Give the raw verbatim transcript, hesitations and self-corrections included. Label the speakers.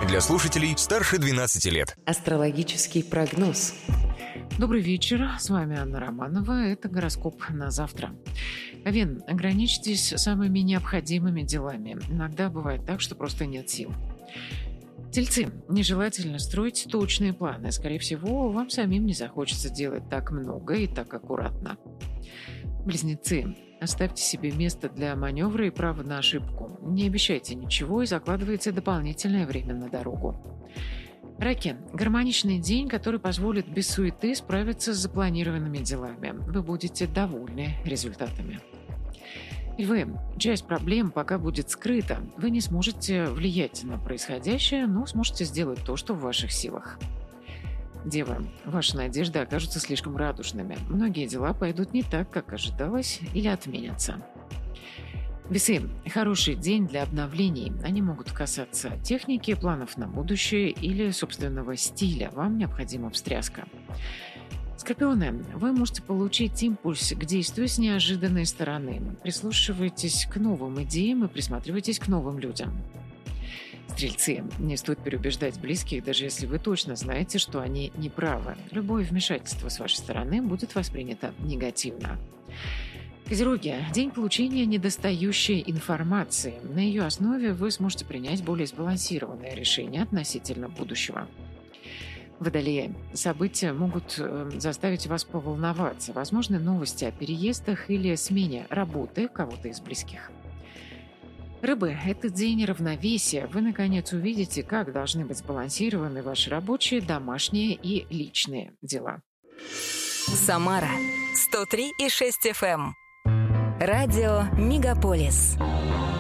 Speaker 1: Для слушателей старше двенадцати лет.
Speaker 2: Астрологический прогноз.
Speaker 3: Добрый вечер, с вами Анна Романова, это гороскоп на завтра. Овен, ограничьтесь самыми необходимыми делами. Иногда бывает так, что просто нет сил. Тельцы, нежелательно строить точные планы. Скорее всего, вам самим не захочется делать так много и так аккуратно. Близнецы, оставьте себе место для маневра и право на ошибку. Не обещайте ничего и закладывайте дополнительное время на дорогу. Раки, гармоничный день, который позволит без суеты справиться с запланированными делами. Вы будете довольны результатами. Львы, часть проблем пока будет скрыта. Вы не сможете влиять на происходящее, но сможете сделать то, что в ваших силах. Девы, ваши надежды окажутся слишком радужными. Многие дела пойдут не так, как ожидалось, или отменятся. Весы, хороший день для обновлений. Они могут касаться техники, планов на будущее или собственного стиля. Вам необходима встряска. Скорпионы, вы можете получить импульс к действию с неожиданной стороны. Прислушивайтесь к новым идеям и присматривайтесь к новым людям. Стрельцы, не стоит переубеждать близких, даже если вы точно знаете, что они неправы. Любое вмешательство с вашей стороны будет воспринято негативно. Козероги, день получения недостающей информации. На ее основе вы сможете принять более сбалансированное решение относительно будущего. Водолеи, события могут заставить вас поволноваться. Возможны новости о переездах или смене работы кого-то из близких. Рыбы, это день равновесия. Вы, наконец, увидите, как должны быть сбалансированы ваши рабочие, домашние и личные дела.
Speaker 4: Самара сто три и шесть эф эм. Радио Мегаполис.